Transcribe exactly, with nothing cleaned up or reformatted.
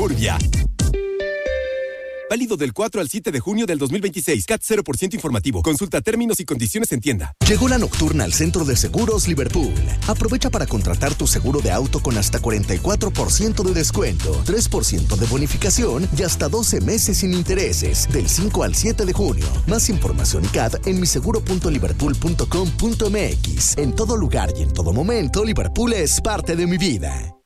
Suburbia. Válido del cuatro al siete de junio del dos mil veintiséis. C A T cero por ciento informativo. Consulta términos y condiciones en tienda. Llegó la nocturna al Centro de Seguros Liverpool. Aprovecha para contratar tu seguro de auto con hasta cuarenta y cuatro por ciento de descuento, tres por ciento de bonificación y hasta doce meses sin intereses, del cinco al siete de junio. Más información y C A D en miseguro punto liverpool punto com punto m x. En todo lugar y en todo momento, Liverpool es parte de mi vida.